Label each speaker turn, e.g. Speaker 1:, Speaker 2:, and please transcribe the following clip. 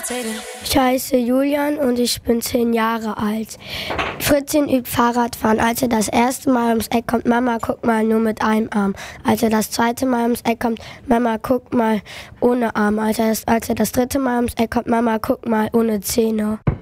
Speaker 1: Ich heiße Julian und ich bin 10 Jahre alt. Fritzchen übt Fahrradfahren. Als er das erste Mal ums Eck kommt, Mama, guck mal, nur mit einem Arm. Als er das zweite Mal ums Eck kommt, Mama, guck mal, ohne Arm. Als er das dritte Mal ums Eck kommt, Mama, guck mal, ohne Zähne.